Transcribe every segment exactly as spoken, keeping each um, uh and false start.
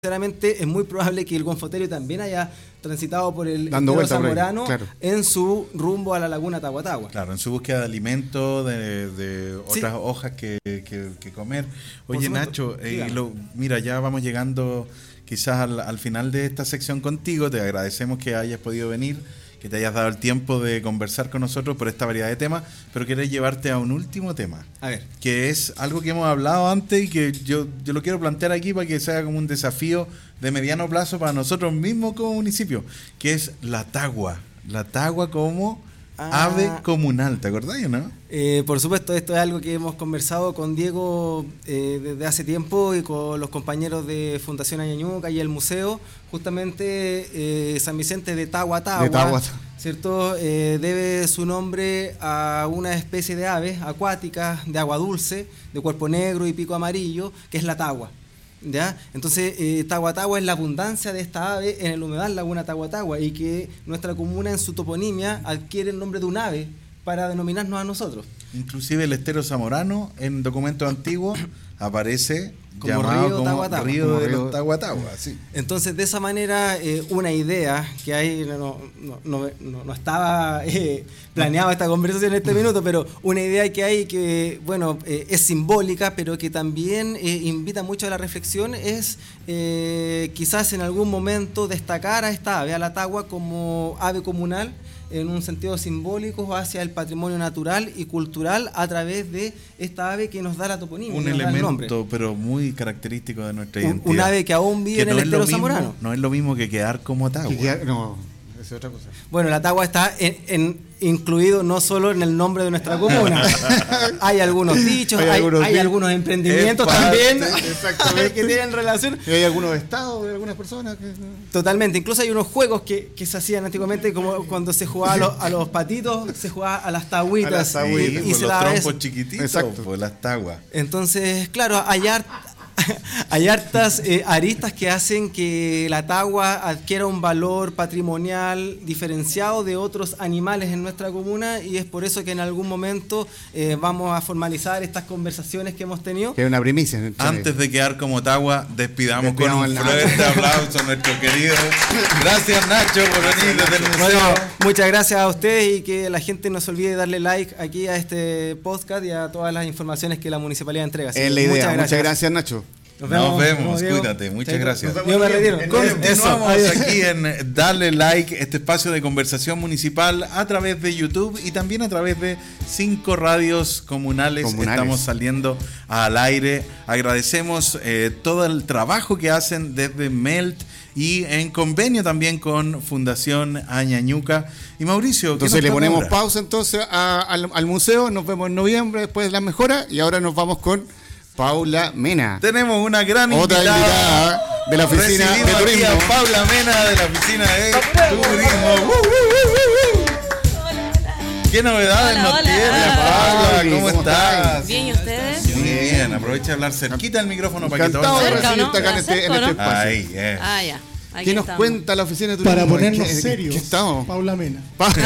Sinceramente es muy probable que el gonfoterio también haya transitado por el Dando estero vuelta zamorano, claro. en su rumbo a la laguna Tahuatahua. Claro, en su búsqueda de alimento, de, de otras Sí. hojas que, que, que comer. Oye, supuesto, Nacho, eh, dígame. lo, mira, ya vamos llegando quizás al, al final de esta sección contigo. Te agradecemos que hayas podido venir, que te hayas dado el tiempo de conversar con nosotros por esta variedad de temas, pero quiero llevarte a un último tema. A ver. Que es algo que hemos hablado antes y que yo, yo lo quiero plantear aquí para que sea como un desafío de mediano plazo para nosotros mismos como municipio, que es la tagua. La tagua como Ah. ave comunal, ¿te acordás, no? Eh, por supuesto, esto es algo que hemos conversado con Diego eh, desde hace tiempo y con los compañeros de Fundación Añañuca y el museo. Justamente eh, San Vicente de Tahuatahua, De Tahuatahua. ¿cierto? Eh, debe su nombre a una especie de aves acuáticas de agua dulce, de cuerpo negro y pico amarillo, que es la tagua. ¿Ya? Entonces, eh, Tahuatahua es la abundancia de esta ave en el humedal Laguna Tahuatahua, y que nuestra comuna en su toponimia adquiere el nombre de un ave para denominarnos a nosotros. Inclusive el estero zamorano en documentos antiguos aparece Como llamado río como Tahuatahua. río Como de río- los Tahuatahua, sí. Entonces, de esa manera, eh, una idea que hay, no, no, no, no, no estaba eh, planeado esta conversación en este minuto, pero una idea que hay que, bueno, eh, es simbólica, pero que también eh, invita mucho a la reflexión, es eh, quizás en algún momento destacar a esta ave, a la tagua, como ave comunal, en un sentido simbólico hacia el patrimonio natural y cultural a través de esta ave que nos da la toponimia, Un que nos da el nombre. elemento, pero muy característico de nuestra Un, identidad. un ave que aún vive Que en no el es lo estero mismo- zamorano. No es lo mismo que quedar como tagua. Que queda- no, esa es otra cosa. Bueno, la tagua está en, en- incluido no solo en el nombre de nuestra comuna. Hay algunos dichos, Hay hay, algunos hay dichos. algunos emprendimientos Es parte, también exactamente. que tienen relación. Y hay algunos estados de algunas personas que... Totalmente. Incluso hay unos juegos que, que se hacían antiguamente, como cuando se jugaba a los, a los patitos, se jugaba a las tagüitas. A las Sí, tagüitas. y, y por se los daba trompos eso. chiquititos, Exacto. por las taguas. Entonces, claro, hay, hart- hay hartas eh, aristas que hacen que la tagua adquiera un valor patrimonial diferenciado de otros animales en nuestra comuna, y es por eso que en algún momento eh, vamos a formalizar estas conversaciones que hemos tenido. Que es una primicia. ¿no? Antes de quedar como tagua, despidamos, Despidamos con al un Nacho. fuerte aplauso a nuestro querido. Gracias, Nacho, por venir desde el museo. Bueno, muchas gracias a ustedes, y que la gente no se olvide de darle like aquí a este podcast y a todas las informaciones que la municipalidad entrega. Así Es que la idea. muchas Muchas gracias. gracias, Nacho. Nos vemos, Diego. cuídate, muchas Chaito. gracias. Yo me retiro. Continuamos Eso, adiós. aquí en Dale Like, este espacio de conversación municipal a través de YouTube y también a través de cinco radios comunales. Comunales. Estamos saliendo al aire. Agradecemos eh, todo el trabajo que hacen desde Melt y en convenio también con Fundación Añañuca. Y Mauricio, ¿qué Entonces nos le toca ponemos ahora? pausa entonces a- al, al museo. Nos vemos en noviembre después de las mejoras. Y ahora nos vamos con Paula Mena. Tenemos una gran Otra invitada, invitada de la oficina Recibimos de aquí turismo. a Paula Mena de la oficina de turismo. ¡Uh, uh, uh, uh, uh! ¿Qué novedades Hola, nos hola. tienes, Ah, Paula? ¿Cómo, ¿cómo estás? Bien, ¿y ustedes? Muy bien, aprovecha de hablar cerquita del micrófono para que Encantado todos de Cerca, recibirte ¿no? acá en este, en Cerca, este ¿no? espacio. Ahí, eh. Ah, ya. Aquí ¿Qué nos estamos. cuenta la oficina de turismo? Para ponernos ¿En qué- en qué- serios, ¿Qué estamos? Paula Mena.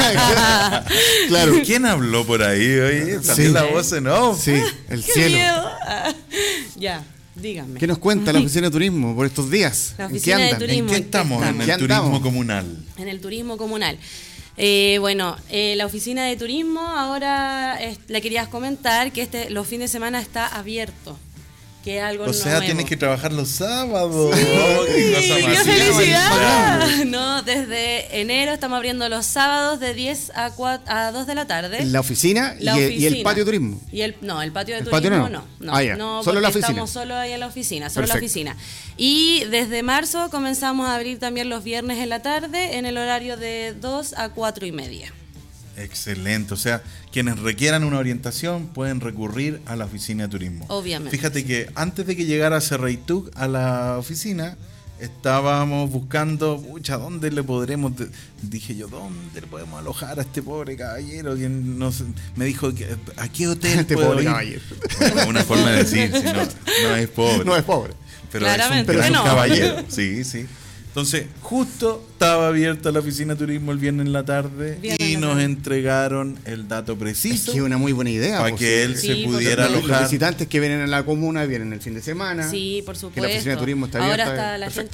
Claro. ¿Quién habló por ahí? Oye, salió Sí. la voz en off. Sí, el ¡Qué cielo. miedo! Ah, ya, díganme. ¿Qué nos cuenta la oficina de turismo por estos días? La ¿En qué oficina de andan? turismo. ¿En qué ¿en qué estamos? En estamos? el ¿Qué turismo andamos? comunal. En el turismo comunal. Eh, bueno, eh, la oficina de turismo ahora eh, le querías comentar que este los fines de semana está abierto, que es algo O sea, nuevo. tienes que trabajar los sábados. Oh, qué cosa ¡Qué más felicidad! No, desde enero estamos abriendo los sábados de diez a, cuatro, a dos de la tarde. La oficina, La y, el, y el oficina. patio de turismo. Y el, no, el patio de ¿El turismo patio no? no. No, Ah, ya. no, Solo la porque oficina. Estamos solo ahí en la oficina, solo Perfecto. la oficina. Y desde marzo comenzamos a abrir también los viernes en la tarde en el horario de dos a cuatro y media. Excelente, o sea, quienes requieran una orientación pueden recurrir a la oficina de turismo. Obviamente. Fíjate que antes de que llegara Cerreituk a la oficina, estábamos buscando, pucha, ¿dónde le podremos? de-? Dije yo, ¿dónde le podemos alojar a este pobre caballero? Quien nos, me dijo, que, ¿a qué hotel Este puedo pobre ir? caballero. Bueno, una forma de decir, si no, no es pobre. No es pobre. Pero Claramente, es un, pero es un bueno. caballero, sí, sí. Entonces, justo estaba abierta la oficina de turismo el viernes en la tarde Viernes y en la nos tarde. entregaron el dato Es preciso que es una muy buena idea. para pues, que sí. él Sí, se por pudiera supuesto. Los alojar. visitantes que vienen a la comuna vienen el fin de semana. Sí, por Que supuesto. la oficina de turismo está abierta. Ahora está la perfecto.